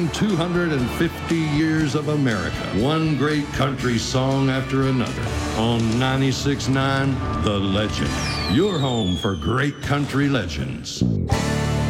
celebrating 250 years of America. One great country song after another. On 96.9, The Legend. Your home for great country legends.